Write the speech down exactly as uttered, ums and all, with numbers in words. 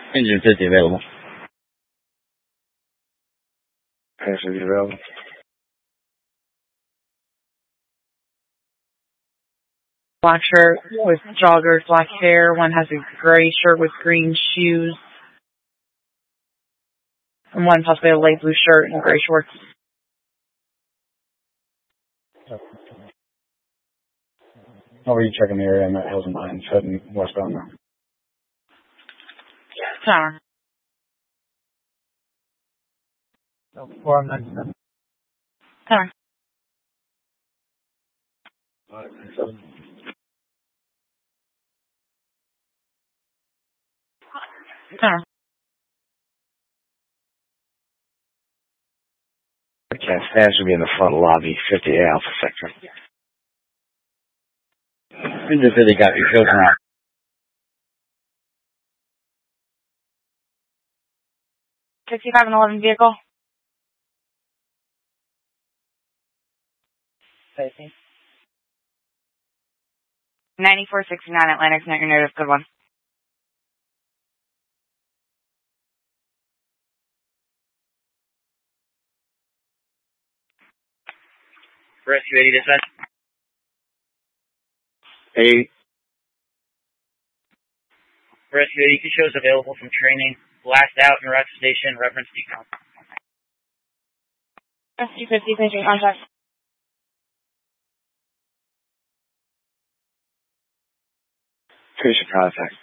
Engine fifty available. Passenger available. Black shirt with joggers, black hair. One has a gray shirt with green shoes. And one possibly a light blue shirt and gray shorts. How are you checking the area? I'm at Hills and Pines, heading westbound now. Tower. So, four ninety-seven. Tower. Tower. Okay, stash will be in the front lobby, fifty A Alpha Sector. Engine fifty got you filter out. sixty-five and eleven vehicle. Safety. ninety-four sixty-nine Atlantic, not your notice, good one. Rescue eighty dispatch. Eight. Rescue eighty, two shows available from training. Blast out, Naraka Station, reference decom. Rescue fifty, finishing contact. Finish your contact.